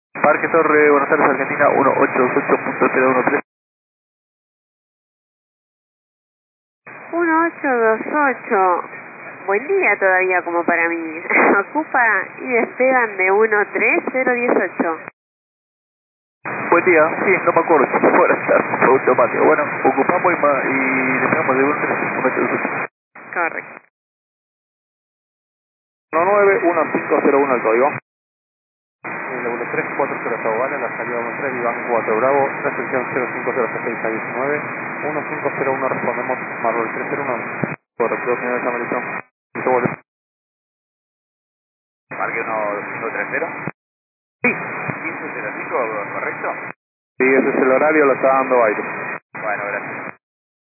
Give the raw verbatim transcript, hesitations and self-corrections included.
Parque Torre, Buenos Aires, Argentina, uno ocho dos ocho punto cero uno tres. uno ocho dos ocho. Buen día todavía como para mí. Ocupa y despegan de uno tres cero uno ocho. Buen día, sí, no me acuerdo si fuera a estar automático. Bueno, ocupamos y, ma y dejamos de uno tres uno ocho dos ocho. Correcto. uno nueve uno cinco cero uno el código. uno tres cuatro cero Bravo, vale, la salida uno tres, Iván cuatro Bravo, recepción cero cinco cero seis a diecinueve, uno cinco cero uno respondemos, Marvel tres cero uno. Correcto, señor Americano. Marque uno cinco tres cero. Sí. quince cero cinco, ¿correcto? Sí, ese es el horario, lo está dando aire. Bueno, gracias.